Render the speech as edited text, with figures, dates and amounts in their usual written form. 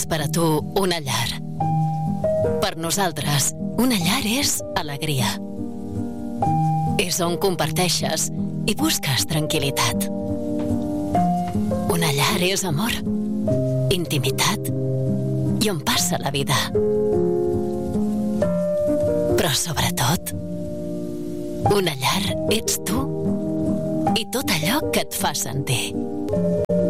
és per a tu una llar? Per nosaltres, una llar és alegria. És on comparteixes i busques tranquil·litat. Una llar és amor, intimitat i on passa la vida. Però sobretot, una llar ets tu i tot allò que et fa sentir.